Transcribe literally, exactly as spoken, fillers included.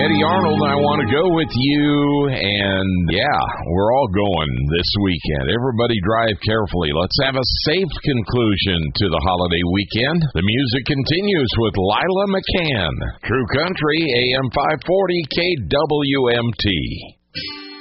Eddie Arnold. I want to go with you, and yeah, we're all going this weekend. Everybody drive carefully. Let's have a safe conclusion to the holiday weekend. The music continues with Lila McCann. True Country, A M five forty K W M T.